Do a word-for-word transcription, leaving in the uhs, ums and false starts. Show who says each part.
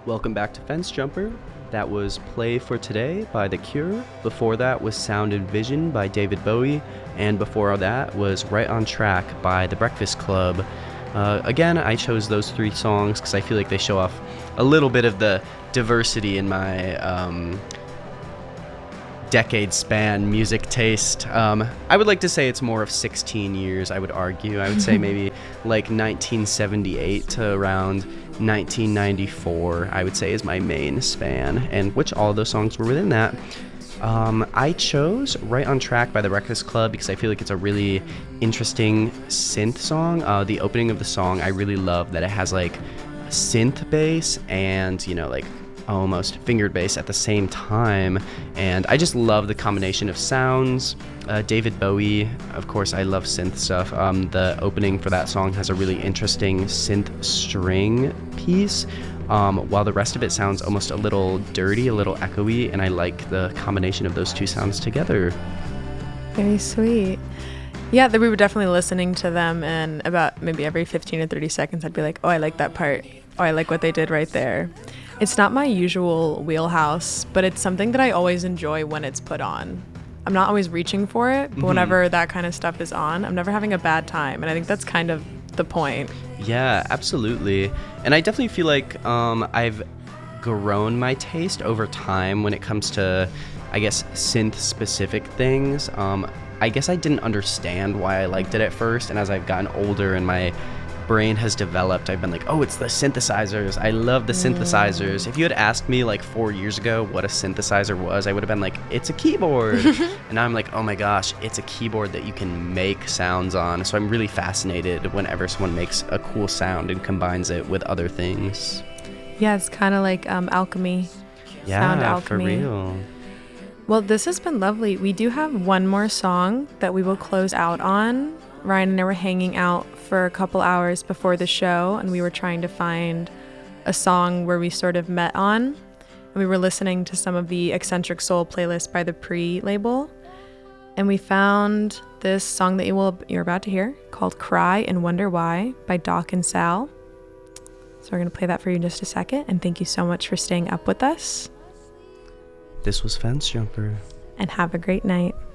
Speaker 1: Welcome back to Fence Jumper. That was Play for Today by The Cure. Before that was Sound and Vision by David Bowie. And before that was Right on Track by The Breakfast Club. Uh, again, I chose those three songs because I feel like they show off a little bit of the diversity in my um, decade span music taste. Um, I would like to say it's more of sixteen years, I would argue. I would say maybe like nineteen seventy-eight to around nineteen ninety-four, I would say, is my main span, and which all of those songs were within that. Um, I chose Right on Track by The Breakfast Club because I feel like it's a really interesting synth song. Uh, the opening of the song, I really love that it has like synth bass and, you know, like almost fingered bass at the same time, and I just love the combination of sounds. uh, David Bowie, of course, I love synth stuff. Um, the opening for that song has a really interesting synth string piece, um, while the rest of it sounds almost a little dirty, a little echoey, and I like the combination of those two sounds together.
Speaker 2: Very sweet. Yeah, that we were definitely listening to them, and about maybe every fifteen or thirty seconds I'd be like, oh, I like that part. Oh, I like what they did right there. It's not my usual wheelhouse, but it's something that I always enjoy when it's put on. I'm not always reaching for it, but mm-hmm. whenever that kind of stuff is on, I'm never having a bad time, and I think that's kind of the point.
Speaker 1: Yeah, absolutely. And I definitely feel like um, I've grown my taste over time when it comes to, I guess, synth-specific things. Um, I guess I didn't understand why I liked it at first, and as I've gotten older and my brain has developed, I've been like, oh, it's the synthesizers. I love the mm. synthesizers. If you had asked me like four years ago what a synthesizer was, I would have been like, it's a keyboard. And now I'm like, oh my gosh, it's a keyboard that you can make sounds on. So I'm really fascinated whenever someone makes a cool sound and combines it with other things.
Speaker 2: Yeah, it's kind of like um, alchemy.
Speaker 1: Yeah,
Speaker 2: sound alchemy.
Speaker 1: For real.
Speaker 2: Well, this has been lovely. We do have one more song that we will close out on. Ryan and I were hanging out for a couple hours before the show, and we were trying to find a song where we sort of met on. And we were listening to some of the Eccentric Soul playlist by the Pre label, and we found this song that you will, you're about to hear called Cry and Wonder Why by Doc and Sal. So we're going to play that for you in just a second, and thank you so much for staying up with us.
Speaker 1: This was Fence Jumper.
Speaker 2: And have a great night.